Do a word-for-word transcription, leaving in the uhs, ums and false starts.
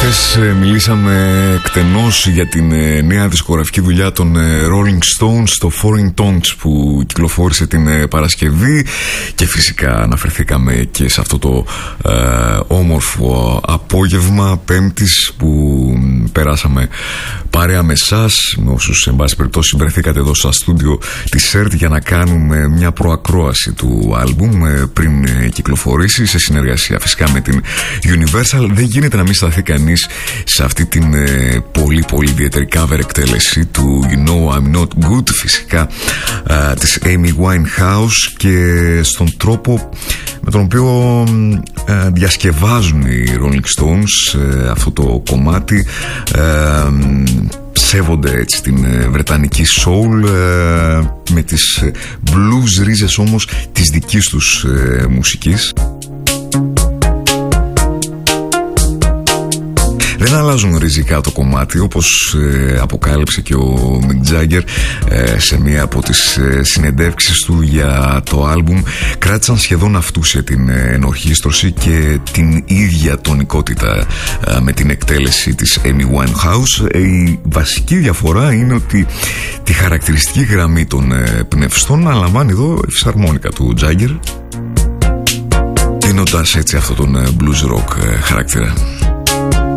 Χθες μιλήσαμε εκτενώς για την νέα δισκογραφική δουλειά των Rolling Stones, το Foreign Tongues, που κυκλοφόρησε την Παρασκευή, και φυσικά αναφερθήκαμε και σε αυτό το ε, όμορφο απόγευμα Πέμπτης που περάσαμε παρέα με εσάς, με όσους εν πάση περιπτώσει βρεθήκατε εδώ στα στούντιο της ΕΡΤ για να κάνουμε μια προακρόαση του άλμπουμ πριν κυκλοφορήσει, σε συνεργασία φυσικά με την Universal. Δεν γίνεται να μην σταθεί κανείς σε αυτή την ε, πολύ πολύ ιδιαίτερη cover εκτέλεση του You Know I'm Not Good, φυσικά ε, της Amy Winehouse, και στον τρόπο με τον οποίο ε, διασκευάζουν οι Rolling Stones ε, αυτό το κομμάτι. ε, Σέβονται έτσι την ε, βρετανική soul ε, με τις blues ρίζες όμως της δικής τους ε, μουσικής. Δεν αλλάζουν ριζικά το κομμάτι, όπως ε, αποκάλυψε και ο Mick Jagger ε, σε μία από τις ε, συνεντεύξεις του για το άλμπουμ. Κράτησαν σχεδόν αυτούσια την ε, ενορχήστρωση και την ίδια τονικότητα ε, με την εκτέλεση της Amy Winehouse. Ε, η βασική διαφορά είναι ότι τη χαρακτηριστική γραμμή των ε, πνευστών αναλαμβάνει εδώ η φυσαρμόνικα του Jagger, δίνοντας έτσι αυτόν τον ε, blues rock ε, χαρακτήρα.